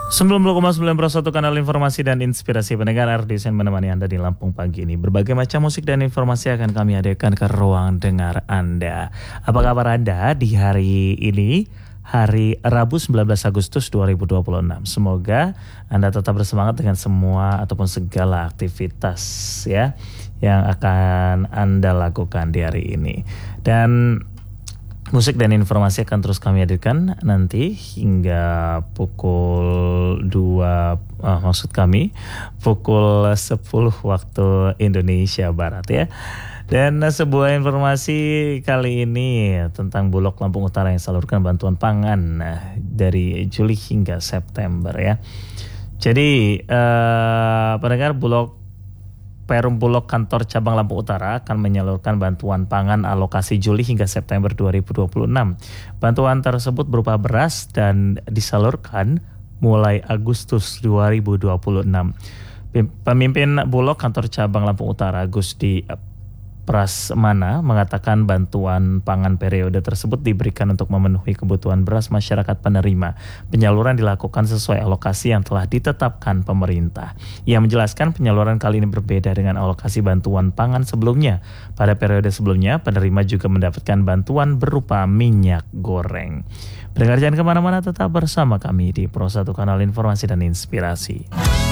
90,9 kanal informasi dan inspirasi pendengar RDSN menemani Anda di Lampung pagi ini. Berbagai macam musik dan informasi akan kami hadirkan ke ruang dengar Anda. Apa kabar Anda di hari ini? Hari Rabu 19 Agustus 2026. Semoga Anda tetap bersemangat dengan semua ataupun segala aktivitas ya yang akan Anda lakukan di hari ini. Dan musik dan informasi akan terus kami hadirkan nanti hingga pukul 2, maksud kami pukul 10 waktu Indonesia Barat ya. Dan sebuah informasi kali ini tentang Bulog Lampung Utara yang salurkan bantuan pangan dari Juli hingga September ya. Jadi pendengar Perum Bulog Kantor Cabang Lampung Utara akan menyalurkan bantuan pangan alokasi Juli hingga September 2026. Bantuan tersebut berupa beras dan disalurkan mulai Agustus 2026. Pemimpin Bulog Kantor Cabang Lampung Utara Gusti Prasmana mengatakan bantuan pangan periode tersebut diberikan untuk memenuhi kebutuhan beras masyarakat penerima. Penyaluran dilakukan sesuai alokasi yang telah ditetapkan pemerintah. Ia menjelaskan penyaluran kali ini berbeda dengan alokasi bantuan pangan sebelumnya. Pada periode sebelumnya, penerima juga mendapatkan bantuan berupa minyak goreng. Pendengar jangan kemana-mana, tetap bersama kami di Pro 1 Kanal Informasi dan Inspirasi.